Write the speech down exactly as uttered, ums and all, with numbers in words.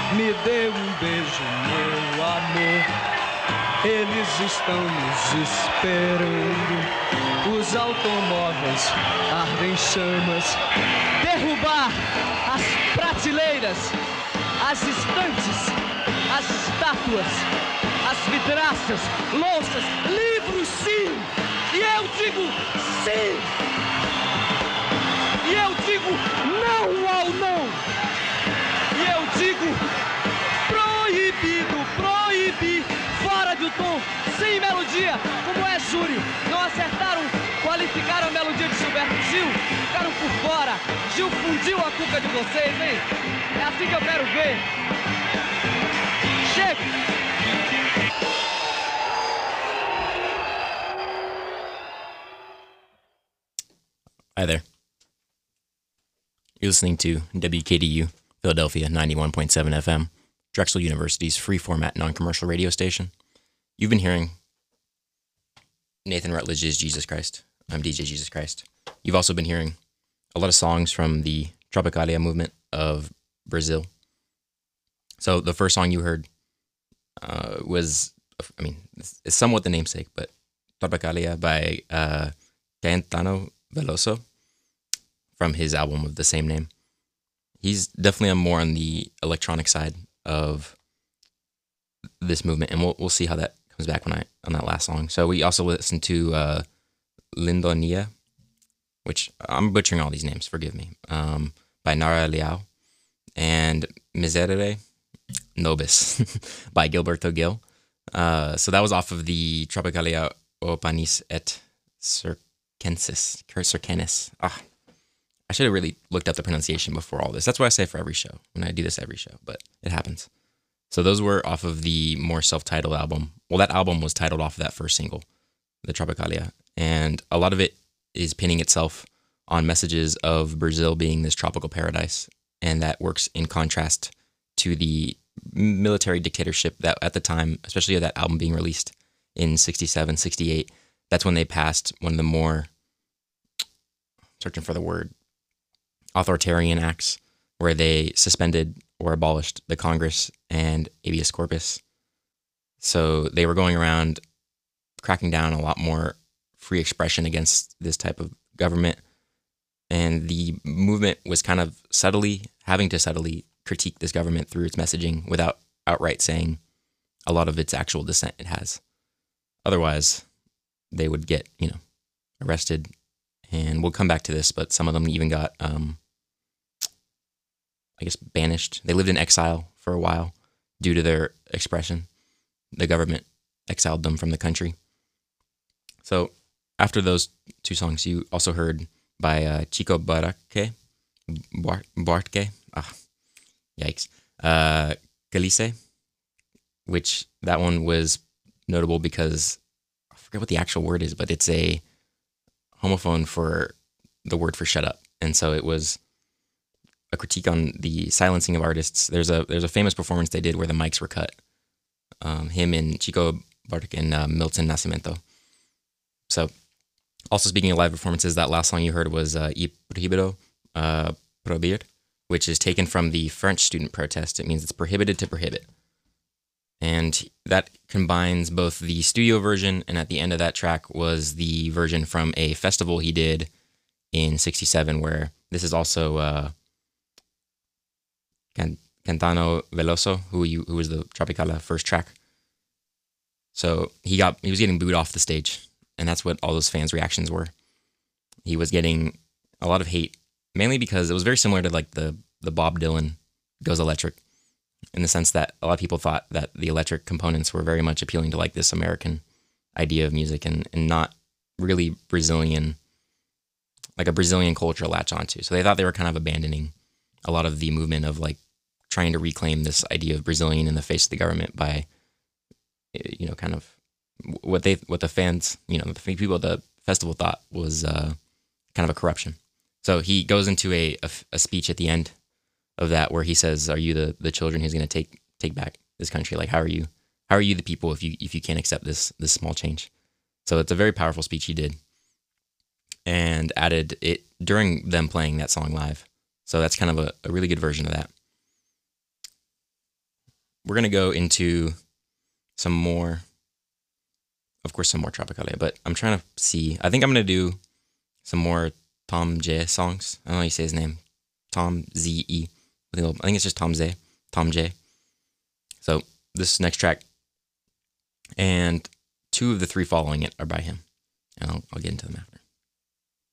me dê um beijo, meu amor. Eles estão nos esperando. Os automóveis ardem chamas. Derrubar as prateleiras, as estantes, as estátuas, as vidraças, louças, livros, sim! E eu digo sim! E eu digo não ao não! E eu digo proibido, proibir, fora do tom, sem melodia, como é Júlio. Não acertaram, qualificaram a melodia de Gilberto Gil, ficaram por fora. Gil fundiu a cuca de vocês, hein? É assim que eu quero ver. Chega! Hi there. You're listening to W K D U, Philadelphia ninety-one point seven F M, Drexel University's free format non-commercial radio station. You've been hearing Nathan Rutledge's Jesus Christ. I'm D J Jesus Christ. You've also been hearing a lot of songs from the Tropicalia movement of Brazil. So the first song you heard uh, was, I mean, it's, it's somewhat the namesake, but Tropicalia by uh, Caetano Veloso from his album of the same name. He's definitely more on the electronic side of this movement, and we'll we'll see how that comes back when I on that last song. So we also listened to uh, Lindonia, which I'm butchering all these names, forgive me, um, by Nara Leao, and Miserere Nobis by Gilberto Gil. Uh, so that was off of the Tropicalia o Panis et Circenses. Circenses. Ah, I should have really looked up the pronunciation before all this. That's what I say for every show, when I do this every show, but it happens. So those were off of the more self-titled album. Well, that album was titled off of that first single, the Tropicalia, and a lot of it is pinning itself on messages of Brazil being this tropical paradise, and that works in contrast to the military dictatorship that at the time, especially that album being released in sixty-seven, sixty-eight, that's when they passed one of the more, searching for the word, authoritarian acts where they suspended or abolished the Congress and habeas corpus. So they were going around cracking down a lot more free expression against this type of government. And the movement was kind of subtly, having to subtly critique this government through its messaging without outright saying a lot of its actual dissent it has. Otherwise, they would get, you know, arrested. And we'll come back to this, but some of them even got, um, I guess, banished. They lived in exile for a while due to their expression. The government exiled them from the country. So after those two songs, you also heard by uh, Chico Buarque, Buarque, ah, yikes, uh, Calice, which that one was notable because I forget what the actual word is, but it's a homophone for the word for shut up. And so it was a critique on the silencing of artists. There's a there's a famous performance they did where the mics were cut. Um, him and Chico Buarque and uh, Milton Nascimento. So also speaking of live performances, that last song you heard was uh, E Prohibido uh, Prohibir, which is taken from the French student protest. It means it's prohibited to prohibit. And that combines both the studio version, and at the end of that track was the version from a festival he did in sixty-seven, where this is also uh, Caetano Veloso, who you, who was the Tropicalia first track. So he got he was getting booed off the stage, and that's what all those fans' reactions were. He was getting a lot of hate, mainly because it was very similar to like the the Bob Dylan Goes Electric, in the sense that a lot of people thought that the electric components were very much appealing to like this American idea of music and, and not really Brazilian, like a Brazilian culture to latch onto. So they thought they were kind of abandoning a lot of the movement of like trying to reclaim this idea of Brazilian in the face of the government by, you know, kind of what they, what the fans, you know, the people at the festival thought was uh, kind of a corruption. So he goes into a, a, a speech at the end of that where he says, "Are you the, the children who's going to take take back this country? Like, how are you how are you the people if you if you can't accept this this small change?" So it's a very powerful speech he did, and added it during them playing that song live. So that's kind of a, a really good version of that. we're going to go into some more, of course, some more Tropicalia, but I'm trying to see. I think I'm going to do some more Tom J songs. I don't know how you say his name. Tom Z E. I think it's just Tom Z. Tom J. So this next track, and two of the three following it are by him. And I'll, I'll get into them after.